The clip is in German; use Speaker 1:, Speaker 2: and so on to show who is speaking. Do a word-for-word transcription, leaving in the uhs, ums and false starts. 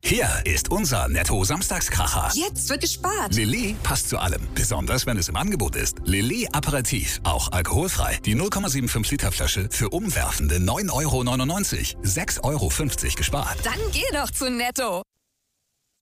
Speaker 1: Hier ist unser Netto-Samstagskracher.
Speaker 2: Jetzt wird gespart.
Speaker 1: Lilly passt zu allem, besonders wenn es im Angebot ist. Lilly Aperitif, auch alkoholfrei. Die null Komma fünfundsiebzig Liter Flasche für umwerfende neun Euro neunundneunzig. sechs Euro fünfzig gespart.
Speaker 2: Dann geh doch zu Netto.